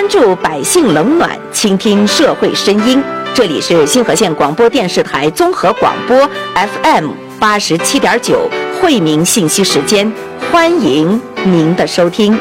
关注百姓冷暖，倾听社会声音。这里是星河县广播电视台综合广播 FM87.9惠民信息时间，欢迎您的收听。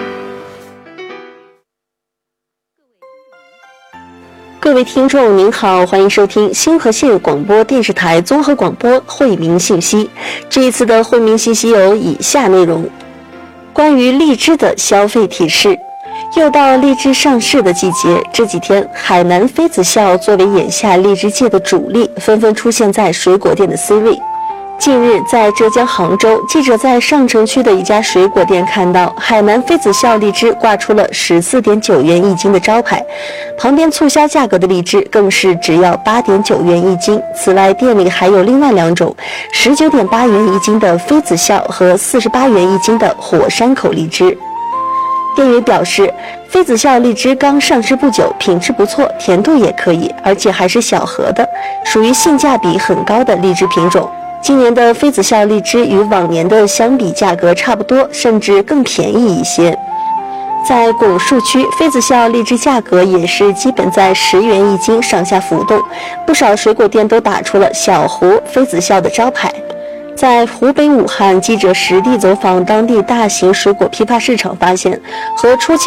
各位听众您好，欢迎收听星河县广播电视台综合广播惠民信息。这一次的惠民信息有以下内容：关于荔枝的消费提示。又到荔枝上市的季节，这几天海南妃子笑作为眼下荔枝界的主力，纷纷出现在水果店的 C 位。近日在浙江杭州，记者在上城区的一家水果店看到海南妃子笑荔枝挂出了14.9元一斤的招牌，旁边促销价格的荔枝更是只要8.9元一斤。此外，店里还有另外2种19.8元一斤的妃子笑和48元一斤的火山口荔枝。店员表示，妃子笑荔枝刚上市不久，品质不错，甜度也可以，而且还是小盒的，属于性价比很高的荔枝品种。今年的妃子笑荔枝与往年的相比，价格差不多，甚至更便宜一些。在拱墅区，妃子笑荔枝价格也是基本在10元一斤上下浮动，不少水果店都打出了小湖妃子笑的招牌。在湖北武汉，记者实地走访当地大型水果批发市场，发现和初期